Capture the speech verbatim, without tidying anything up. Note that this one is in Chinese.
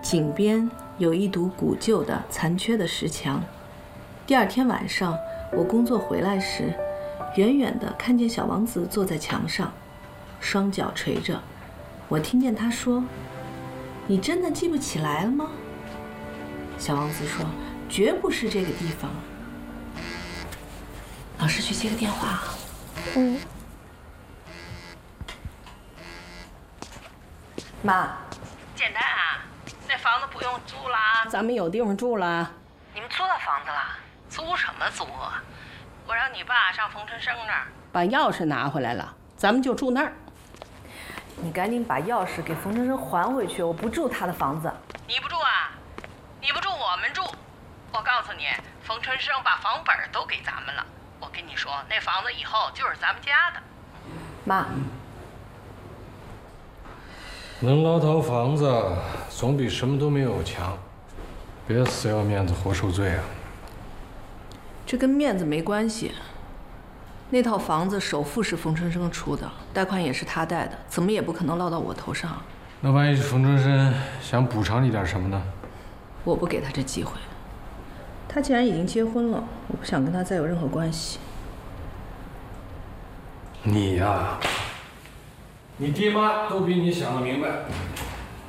井边有一堵古旧的残缺的石墙。第二天晚上，我工作回来时，远远地看见小王子坐在墙上，双脚垂着。我听见他说：“你真的记不起来了吗？”小王子说：“绝不是这个地方。”老师去接个电话。 嗯。 妈。 简单啊，那房子不用租了啊，咱们有地方住了。 你们租到房子了？ 租什么租啊？我让你爸上冯春生那儿把钥匙拿回来了，咱们就住那儿。 你赶紧把钥匙给冯春生还回去，我不住他的房子。 你不住啊？你不住我们住。我告诉你，冯春生把房本都给咱们了。我跟你说，那房子以后就是咱们家的。 妈。 能捞套房子，总比什么都没有强。别死要面子活受罪啊！ 这跟面子没关系。那套房子首付是冯春生出的，贷款也是他贷的，怎么也不可能落到我头上。 那万一是冯春生想补偿你点什么呢？ 我不给他这机会。他既然已经结婚了，我不想跟他再有任何关系。 你呀，你爹妈都比你想的明白。